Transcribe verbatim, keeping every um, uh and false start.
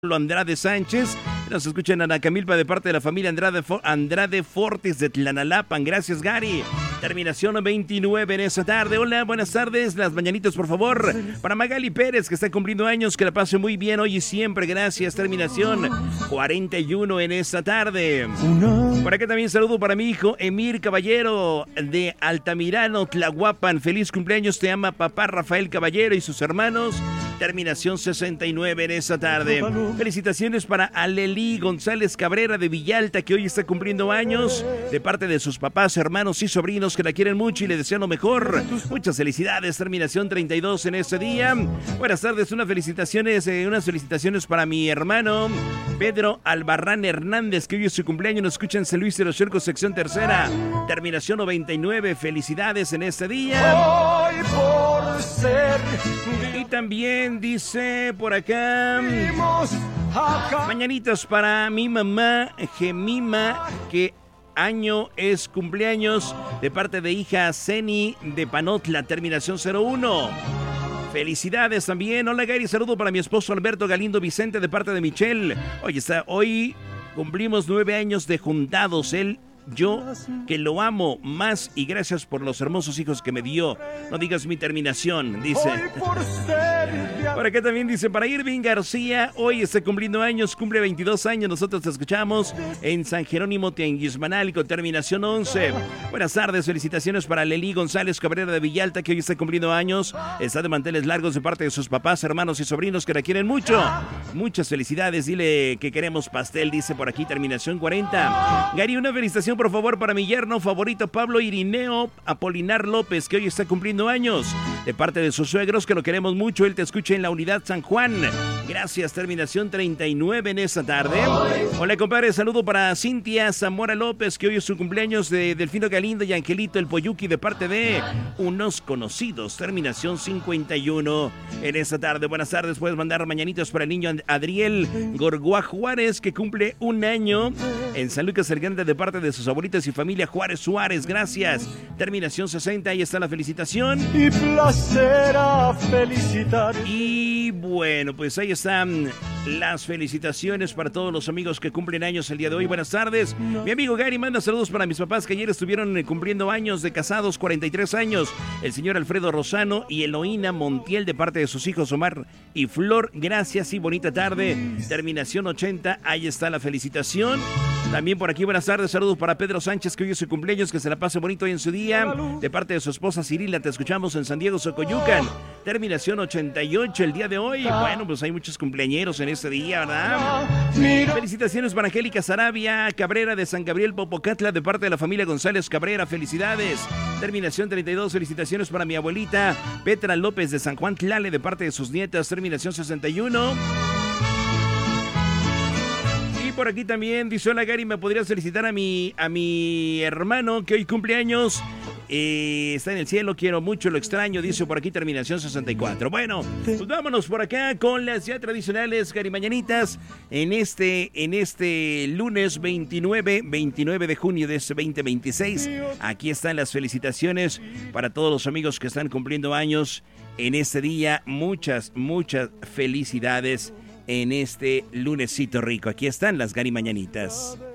Andrade Sánchez, nos escuchan en Anacamilpa de parte de la familia Andrade, For Andrade Fortes de Tlanalapan. Gracias, Gary. Terminación veintinueve en esta tarde. Hola, buenas tardes. Las mañanitas, por favor. Para Magali Pérez, que está cumpliendo años, que la pase muy bien hoy y siempre. Gracias. Terminación cuarenta y uno en esta tarde. Por acá también saludo para mi hijo Emir Caballero de Altamirano, Tlahuapan. Feliz cumpleaños, te ama papá Rafael Caballero y sus hermanos. Terminación sesenta y nueve en esta tarde. Felicitaciones para Alelí González Cabrera de Villalta, que hoy está cumpliendo años, de parte de sus papás, hermanos y sobrinos que la quieren mucho y le desean lo mejor. Muchas felicidades. Terminación treinta y dos en este día. Buenas tardes. Unas felicitaciones, eh, unas felicitaciones para mi hermano Pedro Albarrán Hernández, que hoy es su cumpleaños. Nos escucha en San Luis de los Cercos, sección tercera. Terminación noventa y nueve. Felicidades en este día. Hoy por ser... Y también dice por acá, mañanitas para mi mamá Gemima, que año es cumpleaños, de parte de hija Ceni de Panotla, terminación cero uno. Felicidades también. Hola, Gary, saludo para mi esposo Alberto Galindo Vicente, de parte de Michelle. Oye, está, hoy cumplimos nueve años de juntados. Él, yo, que lo amo más, y gracias por los hermosos hijos que me dio. No digas mi terminación, dice. Por acá también dice, para Irving García, hoy está cumpliendo años, cumple veintidós años. Nosotros te escuchamos en San Jerónimo Tianguismanal, con terminación once. Buenas tardes, felicitaciones para Lelí González Cabrera de Villalta, que hoy está cumpliendo años. Está de manteles largos de parte de sus papás, hermanos y sobrinos que la quieren mucho. Muchas felicidades, dile que queremos pastel, dice por aquí, terminación cuarenta. Gary, una felicitación por favor para mi yerno favorito Pablo Irineo Apolinar López, que hoy está cumpliendo años, de parte de sus suegros que lo queremos mucho. Él te escucha en la unidad San Juan. Gracias. Terminación treinta y nueve en esta tarde. Hola, compadre, saludo para Cintia Zamora López, que hoy es su cumpleaños, de Delfino Galindo y Angelito el Poyuki, de parte de unos conocidos. Terminación cincuenta y uno en esta tarde. Buenas tardes. Puedes mandar mañanitas para el niño Adriel Gorgua Juárez, que cumple un año en San Lucas el Grande, de parte de sus abuelitas y familia Juárez Suárez. Gracias. Terminación sesenta. Ahí está la felicitación. Y placer a felicitar. Y bueno, pues ahí están las felicitaciones para todos los amigos que cumplen años el día de hoy. Buenas tardes. Mi amigo Gary manda saludos para mis papás, que ayer estuvieron cumpliendo años de casados, cuarenta y tres años. El señor Alfredo Rosano y Eloína Montiel, de parte de sus hijos Omar y Flor. Gracias y bonita tarde. Terminación ochenta. Ahí está la felicitación. También por aquí, buenas tardes, saludos para Pedro Sánchez, que hoy es su cumpleaños, que se la pase bonito hoy en su día, de parte de su esposa Cirila. Te escuchamos en San Diego, Socoyucan. Terminación ochenta y ocho el día de hoy. Bueno, pues hay muchos cumpleañeros en este día, ¿verdad? Felicitaciones para Angélica Sarabia Cabrera de San Gabriel Popocatla, de parte de la familia González Cabrera. Felicidades. Terminación treinta y dos. Felicitaciones para mi abuelita Petra López de San Juan Tlale, de parte de sus nietas. Terminación sesenta y uno. Por aquí también dice, hola Gary, ¿me podrías felicitar a mi, a mi hermano que hoy cumple años? Eh, está en el cielo, quiero mucho, lo extraño, dice por aquí, terminación sesenta y cuatro. Bueno, pues vámonos por acá con las ya tradicionales Gary Mañanitas en este, en este lunes veintinueve de junio de este veinte veintiséis. Aquí están las felicitaciones para todos los amigos que están cumpliendo años en este día. Muchas, muchas felicidades en este lunesito rico. Aquí están las Gary Mañanitas.